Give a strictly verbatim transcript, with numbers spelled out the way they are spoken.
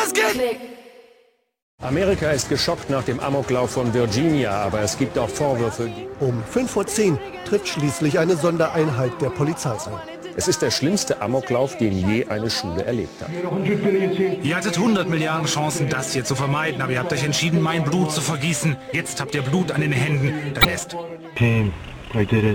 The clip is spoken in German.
Was geht? Amerika ist geschockt nach dem Amoklauf von Virginia, aber es gibt auch Vorwürfe. Um fünf Uhr zehn trifft schließlich eine Sondereinheit der Polizei ein. Es ist der schlimmste Amoklauf, den je eine Schule erlebt hat. Ihr hattet hundert Milliarden Chancen, das hier zu vermeiden, aber ihr habt euch entschieden, mein Blut zu vergießen. Jetzt habt ihr Blut an den Händen. Der Rest. Pain. I did it.